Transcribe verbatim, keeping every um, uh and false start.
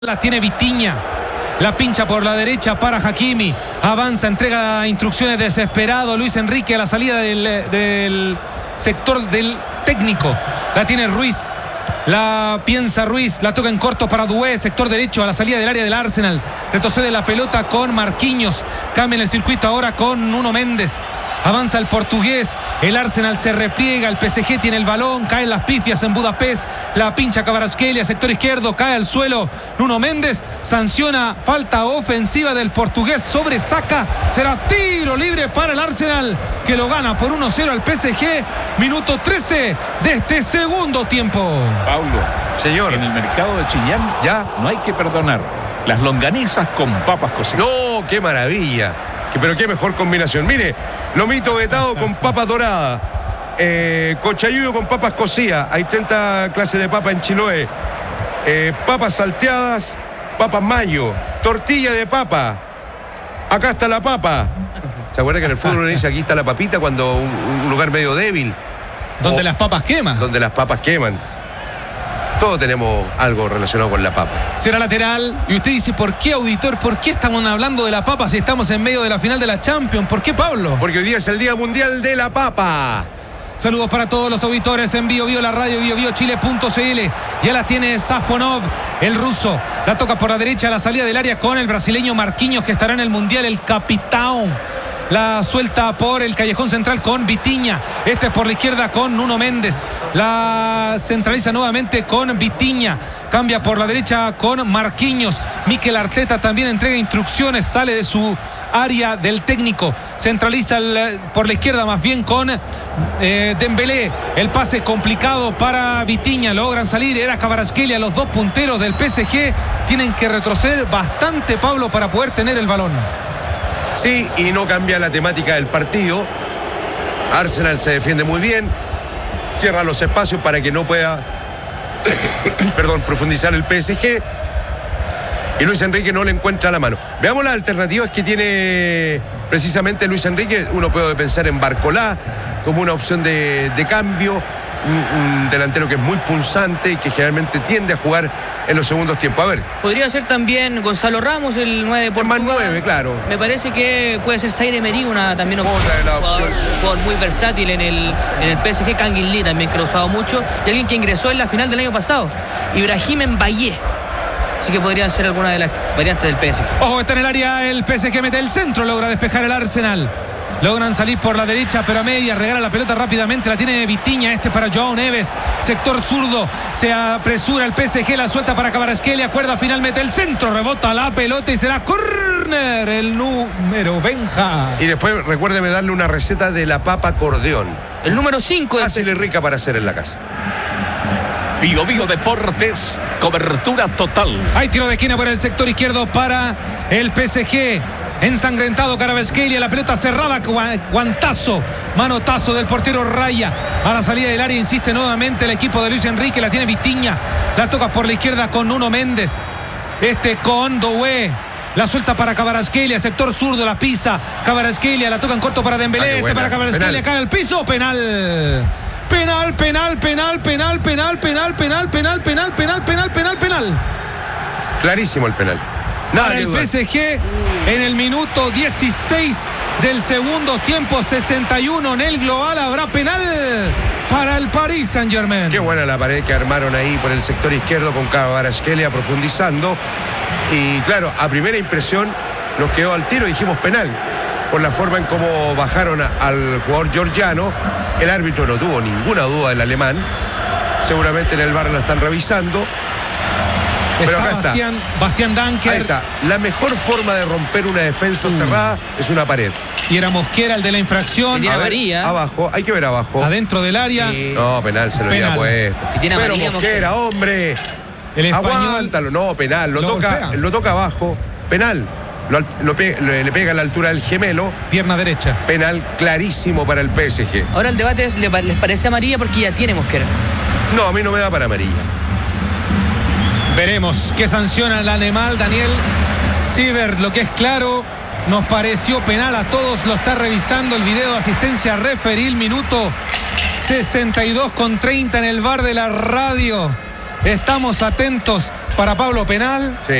La tiene Vitinha. La pincha por la derecha para Hakimi. Avanza, entrega instrucciones desesperado Luis Enrique a la salida del, del sector del técnico. La tiene Ruiz. La piensa Ruiz, la toca en corto para Doué, sector derecho a la salida del área del Arsenal. Retrocede la pelota con Marquinhos. Cambia en el circuito ahora con Nuno Méndez. Avanza el portugués, el Arsenal se repliega, el P S G tiene el balón, caen las pifias en Budapest, la pincha Kvaratskhelia, sector izquierdo, cae al suelo Nuno Méndez, sanciona falta ofensiva del portugués sobre Saka, será tiro libre para el Arsenal, que lo gana por uno cero al P S G, minuto trece de este segundo tiempo. Paulo, señor, en el mercado de Chillán ya no hay que perdonar, las longanizas con papas cocidas. No, qué maravilla. Pero qué mejor combinación. Mire, lomito vetado con papa dorada, eh, cochayuyo con papas cocidas. Hay treinta clases de papa en Chiloé. Eh, papas salteadas, papas mayo, tortilla de papa. Acá está la papa. ¿Se acuerda que en el fútbol uno dice aquí está la papita cuando un, un lugar medio débil? Donde o, las papas queman. Donde las papas queman. Todos tenemos algo relacionado con la papa. Será lateral. Y usted dice, ¿por qué, auditor? ¿Por qué estamos hablando de la papa si estamos en medio de la final de la Champions? ¿Por qué, Pablo? Porque hoy día es el Día Mundial de la Papa. Saludos para todos los auditores en Bio Bio, la radio bio bio chile punto c l. Ya la tiene Safonov, el ruso. La toca por la derecha a la salida del área con el brasileño Marquinhos, que estará en el Mundial, el capitán. La suelta por el callejón central con Vitinha. Este es por la izquierda con Nuno Méndez. La centraliza nuevamente con Vitinha. Cambia por la derecha con Marquinhos. Mikel Arteta también entrega instrucciones. Sale de su área del técnico. Centraliza el, por la izquierda más bien con eh, Dembélé. El pase complicado para Vitinha. Logran salir. Era Kvaratskhelia. Los dos punteros del P S G tienen que retroceder bastante, Pablo, para poder tener el balón. Sí, y no cambia la temática del partido. Arsenal se defiende muy bien, cierra los espacios para que no pueda perdón, profundizar el P S G, y Luis Enrique no le encuentra la mano. Veamos las alternativas que tiene precisamente Luis Enrique. Uno puede pensar en Barcolá como una opción de, de cambio, un, un delantero que es muy punzante y que generalmente tiende a jugar en los segundos tiempos. A ver. Podría ser también Gonzalo Ramos, el nueve de Portugal. Más nueve, claro. Me parece que puede ser Zaire Emery, una también opción. Otra de la opción. Un jugador, jugador muy versátil en el, en el P S G. Kangin Lee también, que lo ha usado mucho. Y alguien que ingresó en la final del año pasado, Ibrahim Mbaye. Así que podría ser alguna de las variantes del P S G. Ojo, está en el área el P S G, mete el centro, logra despejar el Arsenal. Logran salir por la derecha, pero a media, regala la pelota rápidamente, la tiene Vitinha, este para João Neves, sector zurdo, se apresura el P S G, la suelta para Kvaratskhelia, cuerda final, mete el centro, rebota la pelota y será córner, el número Benja. Y después recuérdeme darle una receta de la papa acordeón. El número cinco del Fácil y rica para hacer en la casa. Bio Bio Deportes, cobertura total. Hay tiro de esquina por el sector izquierdo para el P S G. Ensangrentado Kvaratskhelia, la pelota cerrada, guantazo, manotazo del portero Raya. A la salida del área insiste nuevamente el equipo de Luis Enrique, la tiene Vitinha, la toca por la izquierda con Nuno Méndez. Este con Doué. La suelta para Kvaratskhelia, sector zurdo, la pisa. Kvaratskhelia, la toca en corto para Dembélé, ah, este para Kvaratskhelia, cae al piso, penal. Penal, penal, penal, penal, penal, penal, penal, penal, penal, penal, penal, penal, penal. Clarísimo el penal. Para el P S G en el minuto dieciséis del segundo tiempo, sesenta y uno en el global, habrá penal para el Paris Saint-Germain. Qué buena la pared que armaron ahí por el sector izquierdo con Kvaratskhelia profundizando. Y claro, a primera impresión nos quedó al tiro y dijimos penal, por la forma en cómo bajaron a, al jugador georgiano. El árbitro no tuvo ninguna duda del alemán. Seguramente en el V A R la están revisando. Pero está acá Bastián, está. Bastián Danker. Ahí está. La mejor forma de romper una defensa uh. cerrada es una pared. Y era Mosquera el de la infracción. A ver, abajo, hay que ver abajo. Adentro del área. Sí. No, penal, se lo había puesto. Pero Mosquera, Mosquera, hombre. El español. Aguántalo. No, penal. Lo, lo toca, lo toca abajo. Penal. Lo, lo pe, lo, le pega a la altura del gemelo. Pierna derecha. Penal clarísimo para el P S G. Ahora el debate es, ¿les parece amarilla porque ya tiene Mosquera? No, a mí no me da para amarilla. Veremos qué sanciona el animal Daniel Siebert. Lo que es claro, nos pareció penal a todos. Lo está revisando el video de asistencia referil, minuto sesenta y dos con treinta en el V A R de la radio. Estamos atentos para Pablo Penal. Sí.